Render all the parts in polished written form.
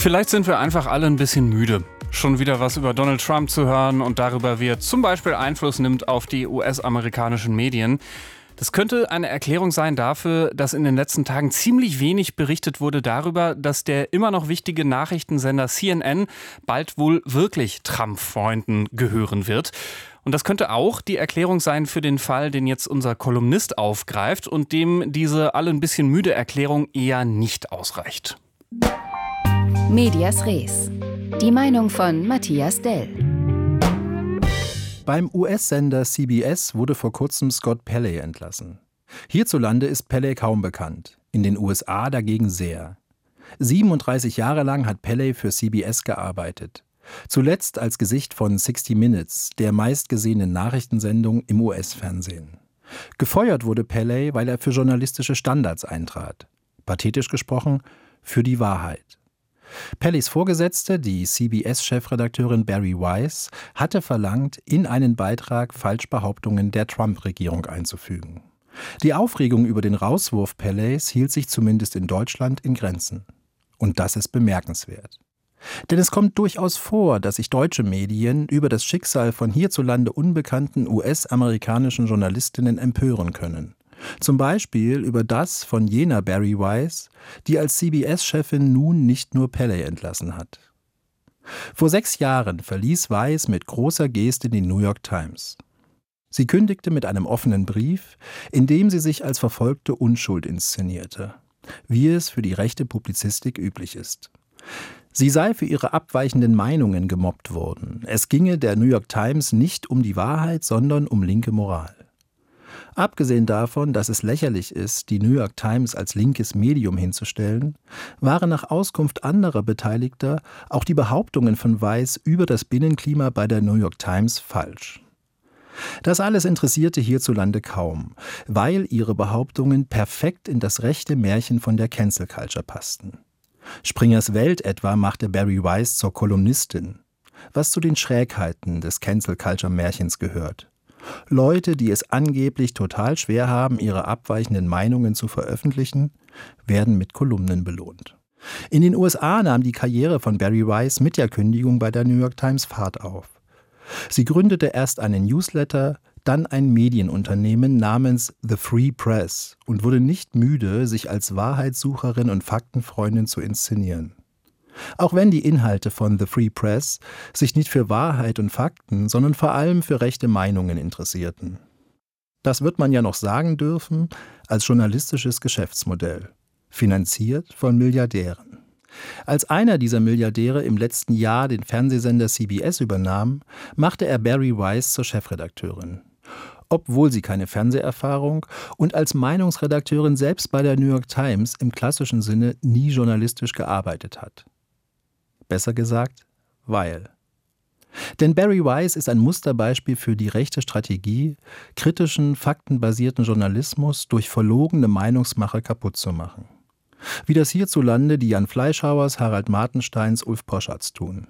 Vielleicht sind wir einfach alle ein bisschen müde. Schon wieder was über Donald Trump zu hören und darüber, wie er zum Beispiel Einfluss nimmt auf die US-amerikanischen Medien. Das könnte eine Erklärung sein dafür, dass in den letzten Tagen ziemlich wenig berichtet wurde darüber, dass der immer noch wichtige Nachrichtensender CNN bald wohl wirklich Trump-Freunden gehören wird. Und das könnte auch die Erklärung sein für den Fall, den jetzt unser Kolumnist aufgreift und dem diese alle ein bisschen müde Erklärung eher nicht ausreicht. Medias Res. Die Meinung von Matthias Dell. Beim US-Sender CBS wurde vor kurzem Scott Pelley entlassen. Hierzulande ist Pelley kaum bekannt, in den USA dagegen sehr. 37 Jahre lang hat Pelley für CBS gearbeitet. Zuletzt als Gesicht von 60 Minutes, der meistgesehenen Nachrichtensendung im US-Fernsehen. Gefeuert wurde Pelley, weil er für journalistische Standards eintrat. Pathetisch gesprochen, für die Wahrheit. Pelleys Vorgesetzte, die CBS-Chefredakteurin Bari Weiss, hatte verlangt, in einen Beitrag Falschbehauptungen der Trump-Regierung einzufügen. Die Aufregung über den Rauswurf Pelleys hielt sich zumindest in Deutschland in Grenzen. Und das ist bemerkenswert. Denn es kommt durchaus vor, dass sich deutsche Medien über das Schicksal von hierzulande unbekannten US-amerikanischen Journalistinnen empören können. Zum Beispiel über das von jener Bari Weiss, die als CBS-Chefin nun nicht nur Pelley entlassen hat. Vor 6 Jahren verließ Weiss mit großer Geste die New York Times. Sie kündigte mit einem offenen Brief, in dem sie sich als verfolgte Unschuld inszenierte, wie es für die rechte Publizistik üblich ist. Sie sei für ihre abweichenden Meinungen gemobbt worden. Es ginge der New York Times nicht um die Wahrheit, sondern um linke Moral. Abgesehen davon, dass es lächerlich ist, die New York Times als linkes Medium hinzustellen, waren nach Auskunft anderer Beteiligter auch die Behauptungen von Weiss über das Binnenklima bei der New York Times falsch. Das alles interessierte hierzulande kaum, weil ihre Behauptungen perfekt in das rechte Märchen von der Cancel Culture passten. Springers Welt etwa machte Bari Weiss zur Kolumnistin, was zu den Schrägheiten des Cancel Culture Märchens gehört. Leute, die es angeblich total schwer haben, ihre abweichenden Meinungen zu veröffentlichen, werden mit Kolumnen belohnt. In den USA nahm die Karriere von Bari Weiss mit der Kündigung bei der New York Times Fahrt auf. Sie gründete erst einen Newsletter, dann ein Medienunternehmen namens The Free Press und wurde nicht müde, sich als Wahrheitssucherin und Faktenfreundin zu inszenieren. Auch wenn die Inhalte von The Free Press sich nicht für Wahrheit und Fakten, sondern vor allem für rechte Meinungen interessierten. Das wird man ja noch sagen dürfen als journalistisches Geschäftsmodell, finanziert von Milliardären. Als einer dieser Milliardäre im letzten Jahr den Fernsehsender CBS übernahm, machte er Bari Weiss zur Chefredakteurin. Obwohl sie keine Fernseherfahrung und als Meinungsredakteurin selbst bei der New York Times im klassischen Sinne nie journalistisch gearbeitet hat. Besser gesagt, weil. Denn Bari Weiss ist ein Musterbeispiel für die rechte Strategie, kritischen, faktenbasierten Journalismus durch verlogene Meinungsmacher kaputt zu machen. Wie das hierzulande die Jan Fleischhauers, Harald Martensteins, Ulf Poschards tun.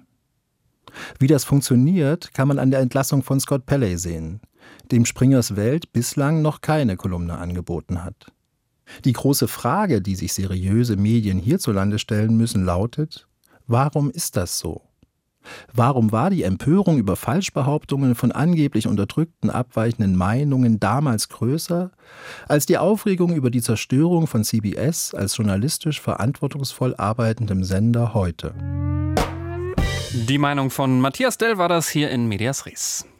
Wie das funktioniert, kann man an der Entlassung von Scott Pelley sehen, dem Springers Welt bislang noch keine Kolumne angeboten hat. Die große Frage, die sich seriöse Medien hierzulande stellen müssen, lautet: Warum ist das so? Warum war die Empörung über Falschbehauptungen von angeblich unterdrückten, abweichenden Meinungen damals größer als die Aufregung über die Zerstörung von CBS als journalistisch verantwortungsvoll arbeitendem Sender heute? Die Meinung von Matthias Dell war das hier in Medias Res.